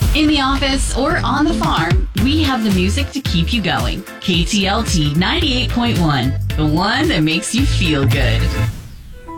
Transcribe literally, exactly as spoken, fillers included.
In the office or on the farm, we have the music to keep you going. K T L T ninety-eight point one, the one that makes you feel good.